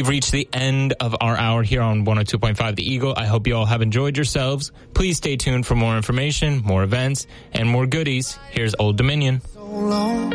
we've reached the end of our hour here on 102.5 The Eagle. I hope you all have enjoyed yourselves. Please stay tuned for more information, more events, and more goodies. Here's Old Dominion.